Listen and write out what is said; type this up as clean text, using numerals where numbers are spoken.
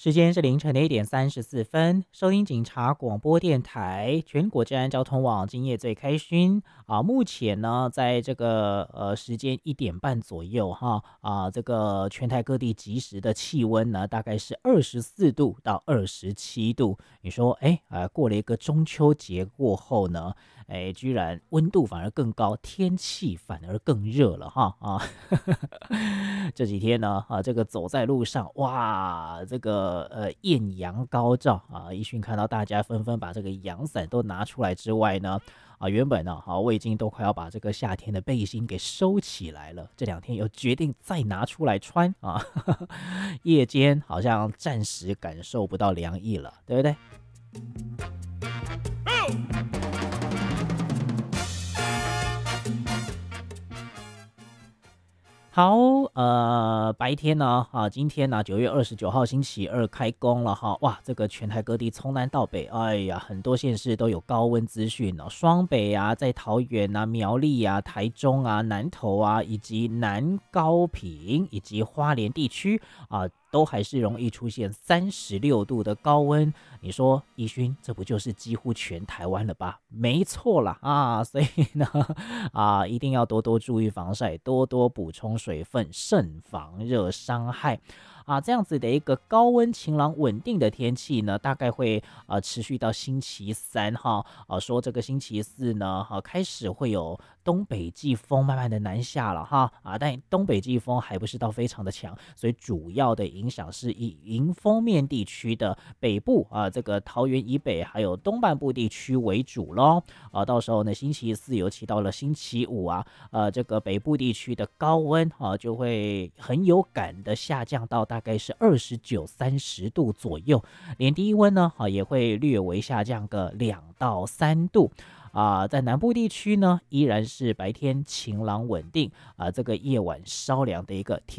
时间是凌晨的1点34分，收听警察广播电台全国治安交通网，今夜最开勋目前呢，在这个时间1点半左右这个全台各地即时的气温呢，大概是24度到27度。你说，过了一个中秋节过后呢，居然温度反而更高，天气反而更热了这几天呢，这个走在路上，哇，这个艳阳高照一迅看到大家纷纷把这个阳伞都拿出来之外呢，原本呢，我已经都快要把这个夏天的背心给收起来了，这2天又决定再拿出来穿夜间好像暂时感受不到凉意了，对不对？好，白天呢，今天呢，9月29号星期二开工了哇，这个全台各地从南到北，哎呀，很多县市都有高温资讯双北在桃园苗栗台中南投以及南高屏以及花莲地区都还是容易出现36度的高温。你说宜勋，这不就是几乎全台湾了吧？没错啦所以呢一定要多多注意防晒，多多补充水分，慎防热伤害这样子的一个高温晴朗稳定的天气呢，大概会持续到星期三说这个星期四呢开始会有东北季风慢慢的南下了但东北季风还不是到非常的强，所以主要的影响是以迎风面地区的北部这个桃园以北还有东半部地区为主咯到时候呢星期四尤其到了星期五这个北部地区的高温就会很有感的下降到大概是29、30度左右，连低温呢也会略微下降个2到3度在南部地区呢依然是白天晴朗稳定这个夜晚稍凉的一个天